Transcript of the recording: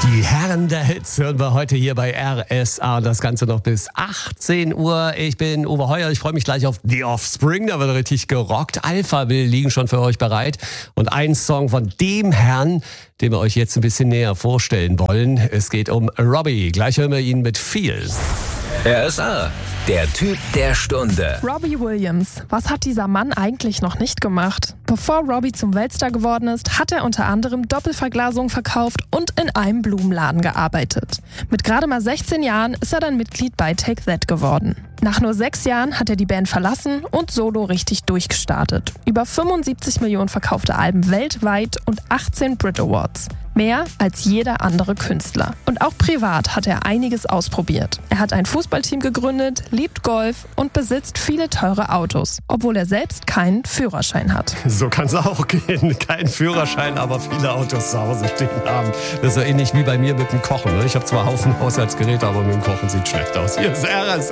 Die Herren der Hits hören wir heute hier bei RSA und das Ganze noch bis 18 Uhr. Ich bin Uwe Heuer, ich freue mich gleich auf The Offspring, da wird richtig gerockt. Alphaville liegen schon für euch bereit und ein Song von dem Herrn, den wir euch jetzt ein bisschen näher vorstellen wollen. Es geht um Robbie, gleich hören wir ihn mit Feel. RSA, der Typ der Stunde. Robbie Williams. Was hat dieser Mann eigentlich noch nicht gemacht? Bevor Robbie zum Weltstar geworden ist, hat er unter anderem Doppelverglasung verkauft und in einem Blumenladen gearbeitet. Mit gerade mal 16 Jahren ist er dann Mitglied bei Take That geworden. Nach nur 6 Jahren hat er die Band verlassen und solo richtig durchgestartet. Über 75 Millionen verkaufte Alben weltweit und 18 Brit Awards. Mehr als jeder andere Künstler. Und auch privat hat er einiges ausprobiert. Er hat ein Fußballteam gegründet, liebt Golf und besitzt viele teure Autos, obwohl er selbst keinen Führerschein hat. So kann es auch gehen. Kein Führerschein, aber viele Autos zu Hause stehen haben. Das ist so ähnlich wie bei mir mit dem Kochen. Ich habe zwar Haufen Haushaltsgeräte, aber mit dem Kochen sieht schlecht aus. Hier ist RSA.